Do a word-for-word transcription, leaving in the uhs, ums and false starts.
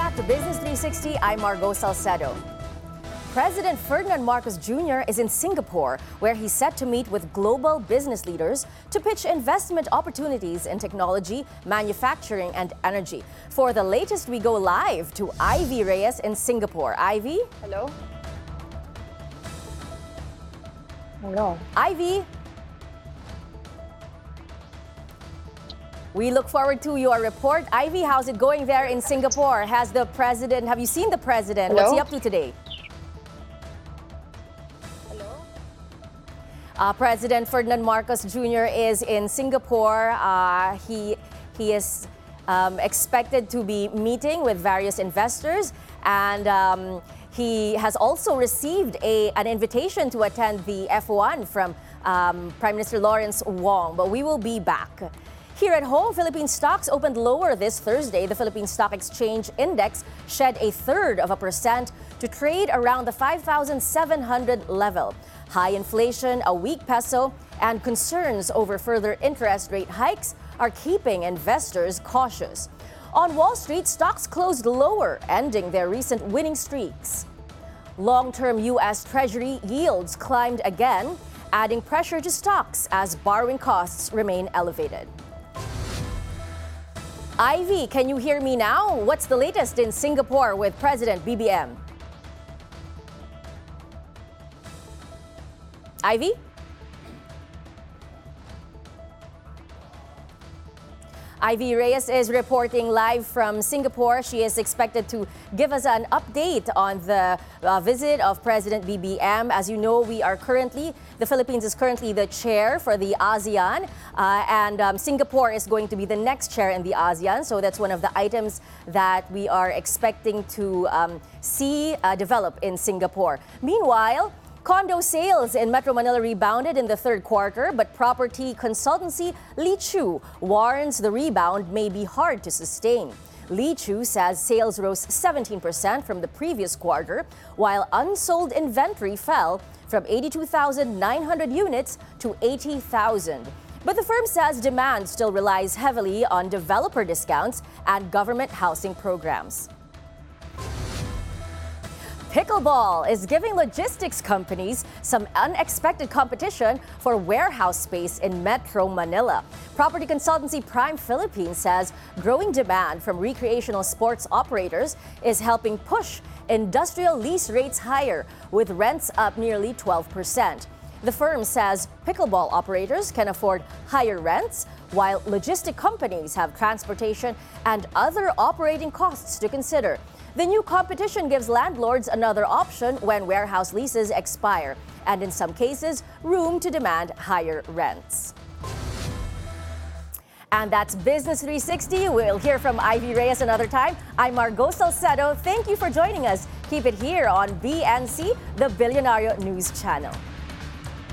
back to Business three sixty. I'm Margo Salcedo. President Ferdinand Marcos Junior is in Singapore, where he's set to meet with global business leaders to pitch investment opportunities in technology, manufacturing, and energy. For the latest, we go live to Ivy Reyes in Singapore. Ivy? Hello? Hello. Ivy? We look forward to your report. Ivy, how's it going there in Singapore? Has the president, have you seen the president? Hello? What's he up to today? Hello? Uh, President Ferdinand Marcos Junior is in Singapore. Uh, he, he is um, expected to be meeting with various investors, and um, he has also received a, an invitation to attend the F one from um, Prime Minister Lawrence Wong, but we will be back. Here at home, Philippine stocks opened lower this Thursday. The Philippine Stock Exchange Index shed a third of a percent to trade around the five thousand seven hundred level. High inflation, a weak peso, and concerns over further interest rate hikes are keeping investors cautious. On Wall Street, stocks closed lower, ending their recent winning streaks. Long-term U S Treasury yields climbed again, adding pressure to stocks as borrowing costs remain elevated. Ivy, can you hear me now? What's the latest in Singapore with President B B M? Ivy? Ivy Reyes is reporting live from Singapore. She is expected to give us an update on the uh, visit of President B B M. As you know, we are currently, the Philippines is currently the chair for the ASEAN, uh, and um, Singapore is going to be the next chair in the ASEAN. So that's one of the items that we are expecting to um, see uh, develop in Singapore. Meanwhile, condo sales in Metro Manila rebounded in the third quarter, but property consultancy Lee Chu warns the rebound may be hard to sustain. Lee Chu says sales rose seventeen percent from the previous quarter, while unsold inventory fell from eighty-two thousand nine hundred units to eighty thousand. But the firm says demand still relies heavily on developer discounts and government housing programs. Pickleball is giving logistics companies some unexpected competition for warehouse space in Metro Manila. Property consultancy Prime Philippines says growing demand from recreational sports operators is helping push industrial lease rates higher, with rents up nearly twelve percent. The firm says pickleball operators can afford higher rents, while logistic companies have transportation and other operating costs to consider. The new competition gives landlords another option when warehouse leases expire, and in some cases, room to demand higher rents. And that's Business three sixty. We'll hear from Ivy Reyes another time. I'm Margo Salcedo. Thank you for joining us. Keep it here on B N C, the Billionario News Channel.